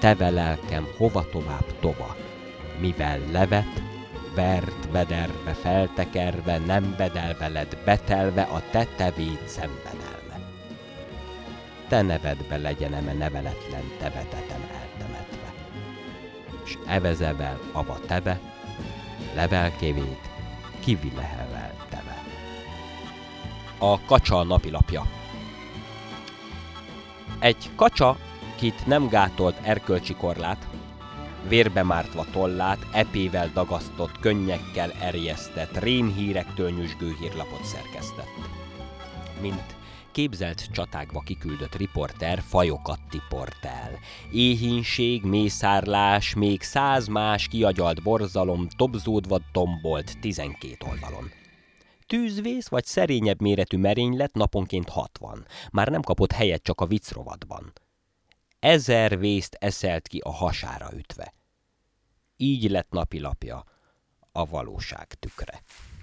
teve lelkem hova tovább tova, mivel levet, vert bederve, feltekerve, nem bedel veled, betelve a te tevéd szenvedelme. Te nevedbe legyenem neveletlen tevetetem eltemetve, s evezevel ava teve, levelkévét kivilehevel teve. A kacsa napilapja. Egy kacsa, kit nem gátolt erkölcsi korlát, vérbe mártva tollát, epével dagasztott, könnyekkel erjesztett, rémhírektől nyüzsgő hírlapot szerkesztett. Mint képzelt csatákba kiküldött riporter, fajokat tiport el. Éhínség, mészárlás, még 100 más kiagyalt borzalom tobzódva tombolt 12 oldalon. Tűzvész vagy szerényebb méretű merénylet naponként 60. Már nem kapott helyet csak a viccrovatban. 1000 vészt eszelt ki a hasára ütve. Így lett napilapja a valóság tükre.